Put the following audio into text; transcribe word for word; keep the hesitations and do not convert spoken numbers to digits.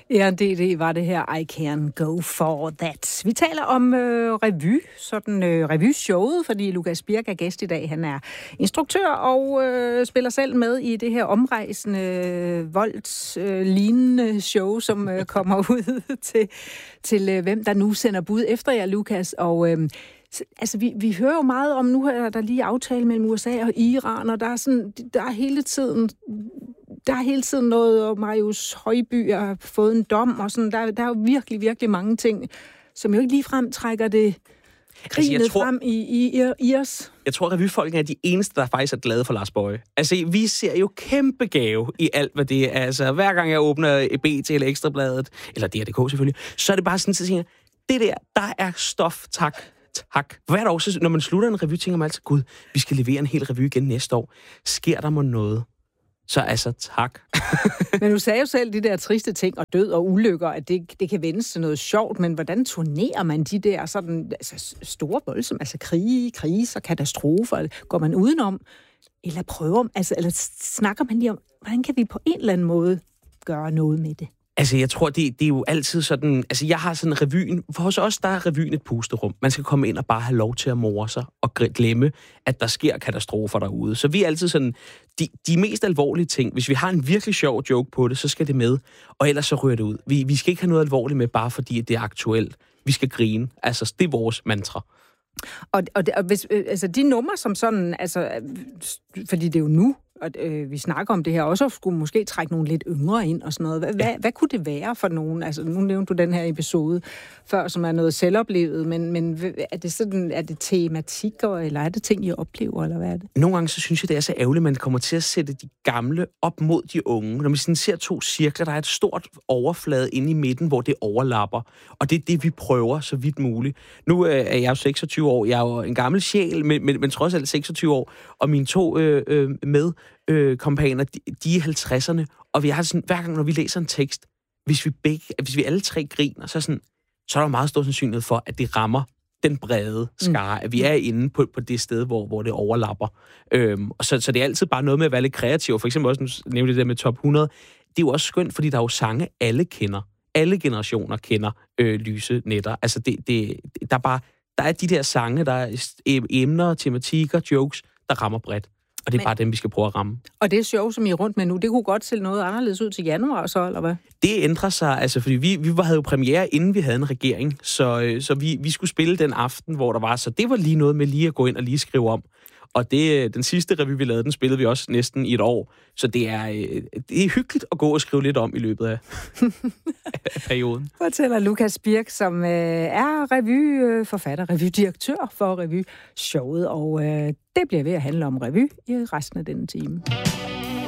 Ja, det, det var det her, I can go for that. Vi taler om øh, revy, sådan øh, revyshowet, fordi Lukas Birk er gæst i dag. Han er instruktør og øh, spiller selv med i det her omrejsende, øh, voldslignende øh, show, som øh, kommer ud til, til øh, hvem der nu sender bud efter jer, Lukas. Og øh, altså, vi, vi hører jo meget om, nu er der lige aftale mellem U S A og Iran, og der er, sådan, der er hele tiden... Der er hele tiden noget, og Marius Højby har fået en dom, og sådan, der, der er jo virkelig, virkelig mange ting, som jo ikke ligefrem trækker det krinet altså, frem i, i, i, i os. Jeg tror, at revyfolkene er de eneste, der faktisk er glade for Lars Boje. Altså, vi ser jo kæmpe gave i alt, hvad det er. Altså, hver gang jeg åbner B T eller Ekstrabladet, eller D R D K selvfølgelig, så er det bare sådan, at jeg tænker, det der, der er stof, tak. Tak. Hvert år, så, når man slutter en revy, tænker man altid, gud, vi skal levere en hel revy igen næste år. Sker der må noget? Så altså, tak. Men du sagde jo selv de der triste ting og død og ulykker, at det, det kan vendes til noget sjovt, men hvordan turnerer man de der sådan, altså, store voldsomme, altså krige, kriser, katastrofer? Går man udenom? Eller prøver, altså, eller snakker man lige om, hvordan kan vi på en eller anden måde gøre noget med det? Altså, jeg tror, det, det er jo altid sådan... Altså, jeg har sådan revyen... For hos os, der er revyen et pusterum. Man skal komme ind og bare have lov til at more sig og glemme, at der sker katastrofer derude. Så vi er altid sådan... De, de mest alvorlige ting, hvis vi har en virkelig sjov joke på det, så skal det med, og ellers så ryger det ud. Vi, vi skal ikke have noget alvorligt med, bare fordi det er aktuelt. Vi skal grine. Altså, det er vores mantra. Og, og, og hvis, altså, de numre som sådan... Altså, fordi det er jo nu, og øh, vi snakker om det her, også skulle måske trække nogle lidt yngre ind og sådan noget. Hvad, ja. hvad, hvad kunne det være for nogen? Altså, nu nævnte du den her episode før, som er noget selvoplevet, men, men er det sådan, er det tematikker, eller er det ting, I oplever, eller hvad er det? Nogle gange, så synes jeg, det er så ærgerligt, at man kommer til at sætte de gamle op mod de unge. Når man sådan ser to cirkler, der er et stort overflade inde i midten, hvor det overlapper. Og det er det, vi prøver så vidt muligt. Nu øh, er jeg jo seksogtyve år. Jeg er jo en gammel sjæl, men, men, men trods alt seksogtyve år. Og mine to øh, øh, med Øh, kompaner, de, de er i halvtredserne, og vi har sådan, hver gang, når vi læser en tekst, hvis vi, begge, hvis vi alle tre griner, så, sådan, så er der meget stor sandsynlighed for, at det rammer den brede skare, mm. at vi er inde på, på det sted, hvor, hvor det overlapper. Øhm, og så, så det er altid bare noget med at være lidt kreativ. For eksempel også, nu nævnte det der med top hundrede. Det er jo også skønt, fordi der er jo sange, alle kender. Alle generationer kender øh, Lyse Nætter. Altså, det, det, der, er bare, der er de der sange, der er emner, tematikker, jokes, der rammer bredt. Og det er Men, bare dem, vi skal prøve at ramme. Og det show, som I er rundt med nu, det kunne godt se noget anderledes ud til januar så, eller hvad? Det ændrer sig, altså, fordi vi, vi havde jo premiere, inden vi havde en regering, så, så vi, vi skulle spille den aften, hvor der var, så det var lige noget med lige at gå ind og lige skrive om. Og det, den sidste revy, vi lavede, den spillede vi også næsten i et år. Så det er, det er hyggeligt at gå og skrive lidt om i løbet af, af perioden. Fortæller Lukas Birk, som øh, er revyforfatter, revydirektør for revyshowet. Og øh, det bliver ved at handle om revy i resten af denne time.